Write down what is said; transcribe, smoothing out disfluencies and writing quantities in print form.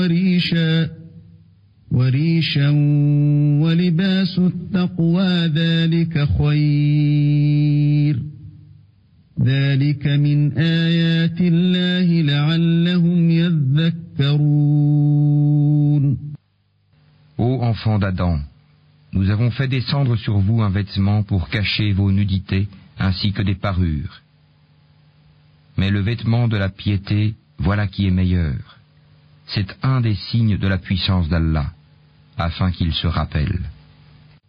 وريشا ولباس التقوى ذلك خير ذلك من آيات الله لعلهم يذكرون. Ô enfants d'Adam, nous avons fait descendre sur vous un vêtement pour cacher vos nudités ainsi que des parures. Mais le vêtement de la piété, voilà qui est meilleur. C'est un des signes de la puissance d'Allah, afin qu'ils se rappellent.